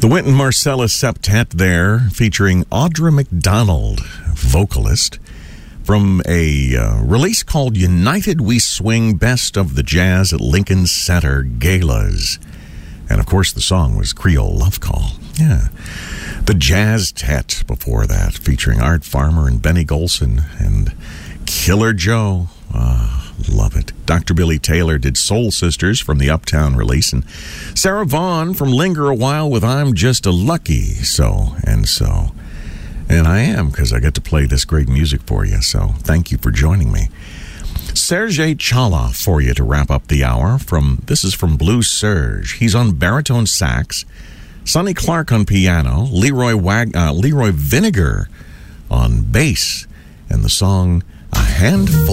The Wynton Marsalis Septet there, featuring Audra McDonald, vocalist, from a release called United We Swing Best of the Jazz at Lincoln Center Galas. And, of course, the song was Creole Love Call. Yeah. The Jazz Tet before that, featuring Art Farmer and Benny Golson and Killer Joe. Love it. Dr. Billy Taylor did Soul Sisters from the Uptown release, and Sarah Vaughan from Linger a While with I'm Just a Lucky So and So. And I am, because I get to play this great music for you, so thank you for joining me. Serge Chala for you to wrap up the hour. This is from Blue Serge. He's on baritone sax, Sonny Clark on piano, Leroy Vinegar on bass, and the song A Handful